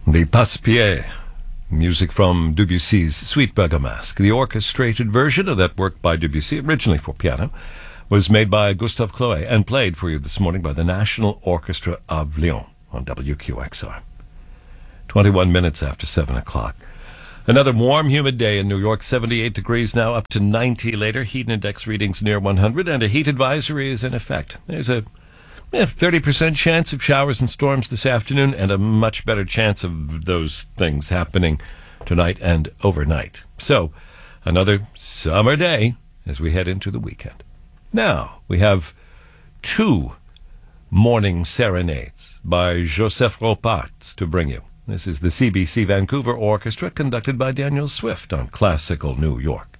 The Passe-Pied, music from Debussy's Suite Bergamasque. The orchestrated version of that work by Debussy, originally for piano, was made by Gustave Chloé and played for you this morning by the National Orchestra of Lyon on WQXR. 21 minutes after 7 o'clock. Another warm, humid day in New York. 78 degrees now, up to 90 later. Heat index readings near 100, and a heat advisory is in effect. There's a 30% chance of showers and storms this afternoon, and a much better chance of those things happening tonight and overnight. So, another summer day as we head into the weekend. Now, we have two morning serenades by Joseph Ropart to bring you. This is the CBC Vancouver Orchestra, conducted by Daniel Swift on Classical New York.